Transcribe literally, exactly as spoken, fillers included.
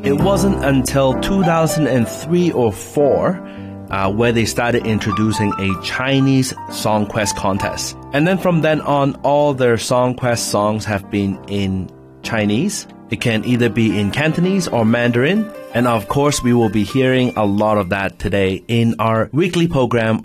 It wasn't until two thousand three or four uh, where they started introducing a Chinese Song Quest contest. And then from then on, all their Song Quest songs have been in Chinese. It can either be in Cantonese or Mandarin. And of course, we will be hearing a lot of that today in our weekly program